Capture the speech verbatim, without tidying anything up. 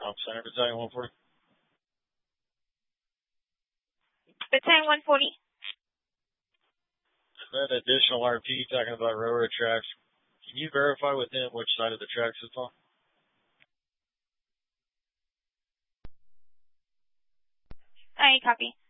Um, Center Battalion one forty. Battalion one forty. That additional R P talking about railroad tracks. Can you verify with him which side of the tracks it's on? I copy.